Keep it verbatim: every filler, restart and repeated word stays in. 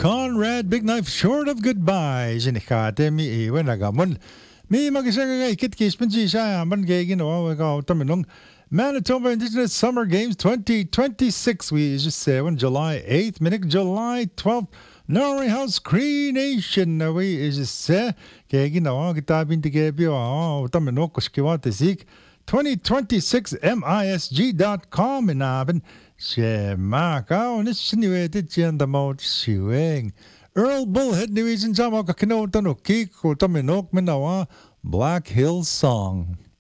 Conrad Big Knife short of goodbye. Sinikate mi iwan nagamon. Mi mag-isa ikit kispanji siya man kay ginawa ko taminong Manitoba Indigenous Summer Games twenty twenty-six. We just say on July eighth, minute July twelfth. Norway House Cree Nation. We is just say kay ginawa kita bintigebyo. Oh, taminong kuskiwate sik. twenty twenty-six M I S G dot com inaben. Siya makaw na sinuwede dyan damot siweng. Earl Bullhead Newisin sama kakinotan o kiko taminok minawa Black Hill Song.